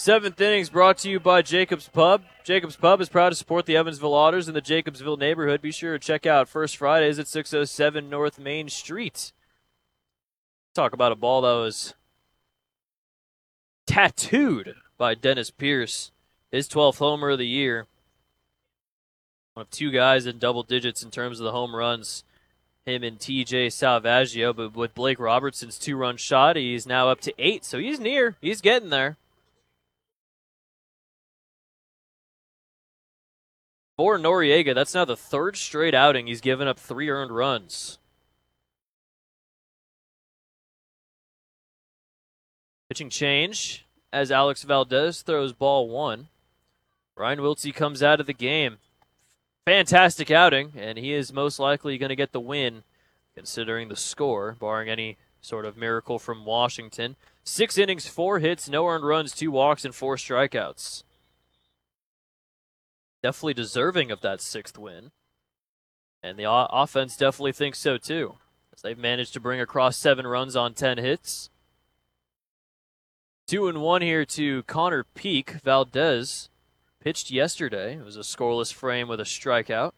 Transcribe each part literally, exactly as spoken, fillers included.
Seventh innings brought to you by Jacobs Pub. Jacobs Pub is proud to support the Evansville Otters in the Jacobsville neighborhood. Be sure to check out First Fridays at six oh seven North Main Street. Talk about a ball that was tattooed by Dennis Pierce. His twelfth homer of the year. One of two guys in double digits in terms of the home runs. Him and T J Salvaggio, but with Blake Robertson's two-run shot, he's now up to eight, so he's near. He's getting there. For Noriega, that's now the third straight outing he's given up three earned runs. Pitching change as Alex Valdez throws ball one. Ryan Wiltsey comes out of the game. Fantastic outing, and he is most likely going to get the win, considering the score, barring any sort of miracle from Washington. Six innings, four hits, no earned runs, two walks, and four strikeouts. Definitely deserving of that sixth win. And the o- offense definitely thinks so too, as they've managed to bring across seven runs on ten hits. Two and one here to Connor Peak. Valdez pitched yesterday. It was a scoreless frame with a strikeout.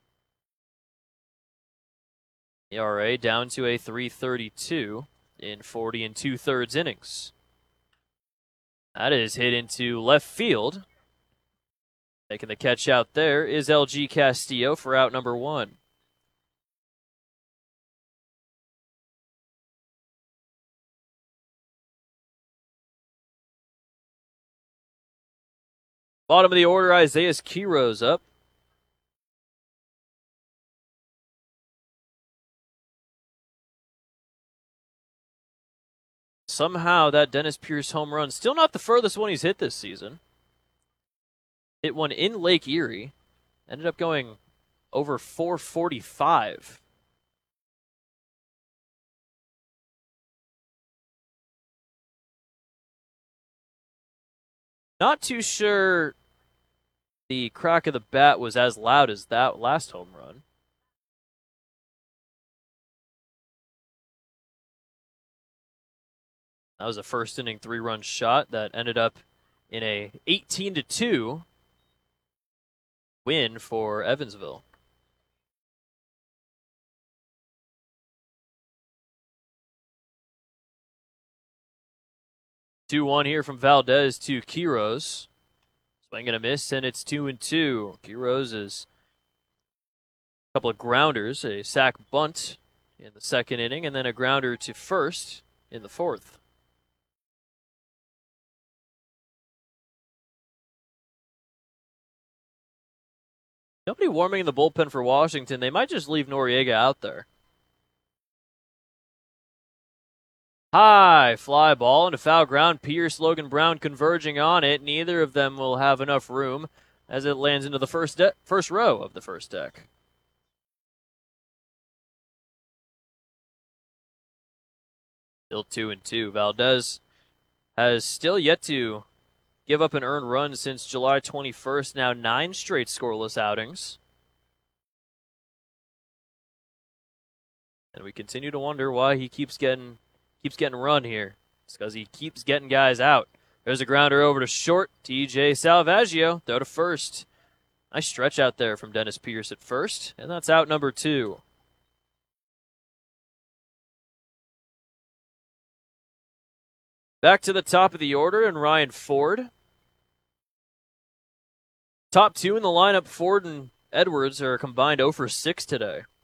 E R A down to a three thirty-two in forty and two-thirds innings. That is hit into left field. Making the catch out there is L G Castillo for out number one. Bottom of the order, Isaiah Quiroz up. Somehow that Dennis Pierce home run, still not the furthest one he's hit this season. Hit one in Lake Erie. Ended up going over four forty-five. Not too sure the crack of the bat was as loud as that last home run. That was a first inning three-run shot that ended up in a eighteen to two win for Evansville. two one here from Valdez to Quiroz. Swing and a miss, and it's two and two. Quiroz is a couple of grounders, a sac bunt in the second inning, and then a grounder to first in the fourth. Nobody warming in the bullpen for Washington. They might just leave Noriega out there. High fly ball into foul ground. Pierce, Logan Brown converging on it. Neither of them will have enough room as it lands into the first de- first row of the first deck. Still two and two. Valdez has still yet to give up an earned run since July twenty-first. Now nine straight scoreless outings. And we continue to wonder why he keeps getting keeps getting run here. It's because he keeps getting guys out. There's a grounder over to short. T J Salvaggio, throw to first. Nice stretch out there from Dennis Pierce at first. And that's out number two. Back to the top of the order, and Ryan Ford. Top two in the lineup, Ford and Edwards, are combined oh for six today.